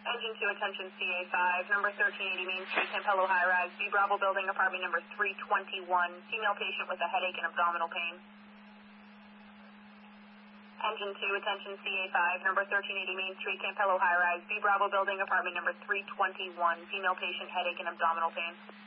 Engine 2, attention CA5, number 1380 Main Street, Campello High Rise, B Bravo Building, apartment number 321, female patient with a headache and abdominal pain. Engine 2, attention CA5, number 1380 Main Street, Campello High Rise, B Bravo Building, apartment number 321, female patient, headache and abdominal pain.